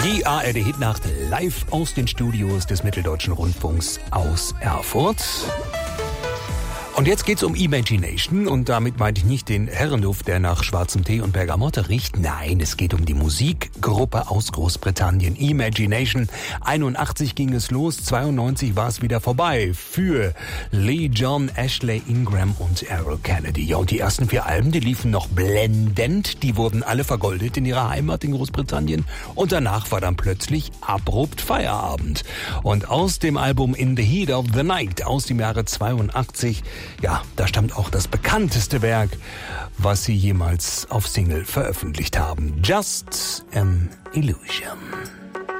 Die ARD-Hitnacht live aus den Studios des Mitteldeutschen Rundfunks aus Erfurt. Und jetzt geht's um Imagination und damit meinte ich nicht den Herrenduft, der nach schwarzem Tee und Bergamotte riecht. Nein, es geht um die Musikgruppe aus Großbritannien. Imagination. 81 ging es los, 92 war es wieder vorbei für Lee John, Ashley Ingram und Errol Kennedy. Ja, und die ersten 4 Alben, die liefen noch blendend. Die wurden alle vergoldet in ihrer Heimat in Großbritannien. Und danach war dann plötzlich abrupt Feierabend. Und aus dem Album In the Heat of the Night aus dem Jahre 82, ja, da stammt auch das bekannteste Werk, was sie jemals auf Single veröffentlicht haben. Just an Illusion.